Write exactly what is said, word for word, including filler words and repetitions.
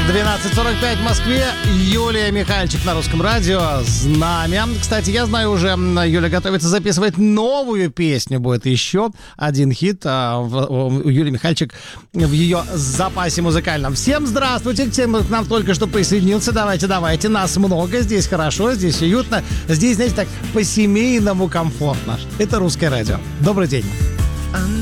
двенадцать сорок пять в Москве. Юлия Михальчик на Русском радио. Знамя. Кстати, я знаю уже, Юля готовится записывать новую песню. Будет еще один хит а, у Юлии Михальчик в ее запасе музыкальном. Всем здравствуйте. Тем, кто к нам только что присоединился. Давайте, давайте. Нас много. Здесь хорошо, здесь уютно. Здесь, знаете, так по-семейному комфортно. Это Русское радио. Добрый день.